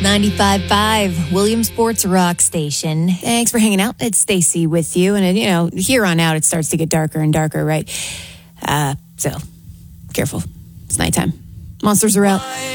95.5, Williamsport's Rock Station. Thanks for hanging out. It's Stacy with you. And, here on out, it starts to get darker and darker, right? So, careful. It's nighttime. Monsters are out.